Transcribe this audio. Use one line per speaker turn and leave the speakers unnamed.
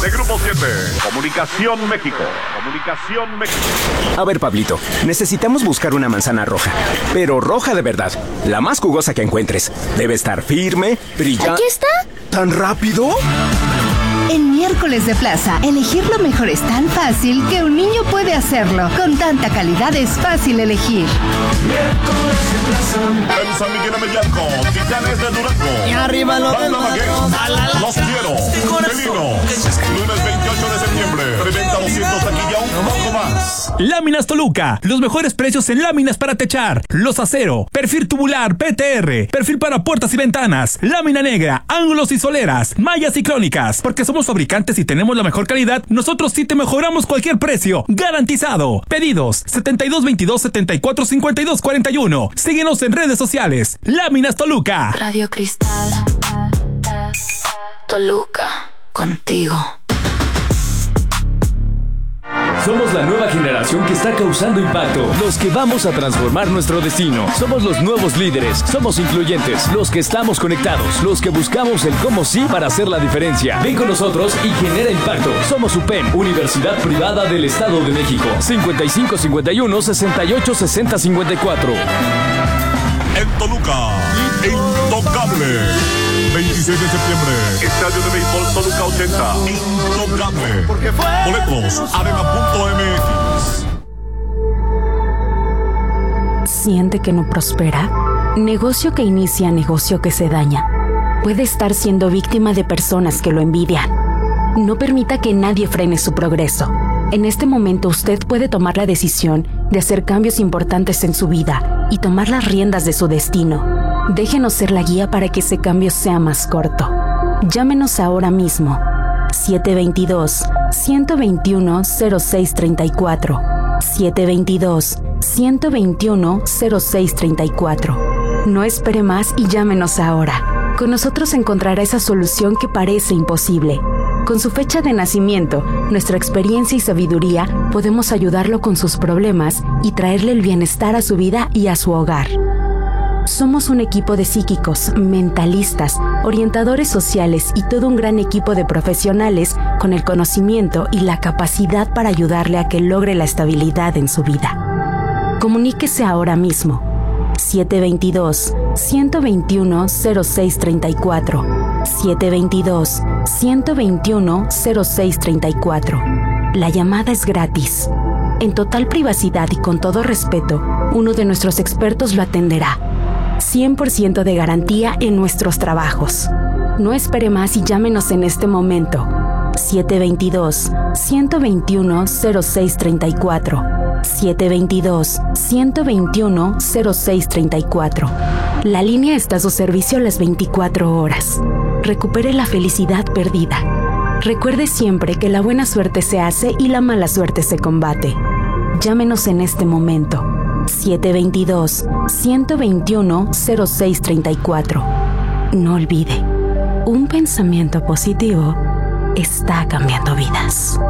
de Grupo 7. Comunicación México.
A ver, Pablito, necesitamos buscar una manzana roja, pero roja de verdad, la más jugosa que encuentres. Debe estar firme, brillante.
¿Aquí está?
¿Tan rápido?
En Miércoles de Plaza, elegir lo mejor es tan fácil que un niño puede hacerlo. Con tanta calidad es fácil elegir.
Miércoles de Plaza. En San Miguel Amedialco, Titanes de Durango.
Y arriba los
Los quiero. Felino. Lunes 28 de septiembre. Preventa 200 taquilla, un poco más.
Láminas Toluca. Los mejores precios en láminas para techar. Los acero. Perfil tubular PTR. Perfil para puertas y ventanas. Lámina negra. Ángulos y soleras. Mallas y crónicas. Porque somos fabricantes y tenemos la mejor calidad, nosotros sí te mejoramos cualquier precio. Garantizado. Pedidos 7222-745241. Síguenos en redes sociales. Láminas Toluca.
Radio Cristal. Toluca. Contigo.
Somos la nueva generación que está causando impacto. Los que vamos a transformar nuestro destino. Somos los nuevos líderes. Somos incluyentes. Los que estamos conectados. Los que buscamos el cómo sí para hacer la diferencia. Ven con nosotros y genera impacto. Somos UPEM, Universidad Privada del Estado de México. 5551-686054.
En Toluca, Intocable. 26 de septiembre, Estadio de Béisbol Toluca 80. Intocable. Boletos, arena.mx.
¿Siente que no prospera? Negocio que inicia, negocio que se daña. Puede estar siendo víctima de personas que lo envidian. No permita que nadie frene su progreso. En este momento usted puede tomar la decisión de hacer cambios importantes en su vida y tomar las riendas de su destino. Déjenos ser la guía para que ese cambio sea más corto. Llámenos ahora mismo. 722-121-0634. 722-121-0634. No espere más y llámenos ahora. Con nosotros encontrará esa solución que parece imposible. Con su fecha de nacimiento, nuestra experiencia y sabiduría podemos ayudarlo con sus problemas y traerle el bienestar a su vida y a su hogar. Somos un equipo de psíquicos, mentalistas, orientadores sociales y todo un gran equipo de profesionales con el conocimiento y la capacidad para ayudarle a que logre la estabilidad en su vida. Comuníquese ahora mismo. 722-121-0634. 722-121-0634. La llamada es gratis. En total privacidad y con todo respeto, uno de nuestros expertos lo atenderá. 100% de garantía en nuestros trabajos. No espere más y llámenos en este momento. 722-121-0634. 722-121-0634. La línea está a su servicio las 24 horas. Recupere la felicidad perdida. Recuerde siempre que la buena suerte se hace y la mala suerte se combate. Llámenos en este momento. 722-121-0634. No olvide, un pensamiento positivo está cambiando vidas.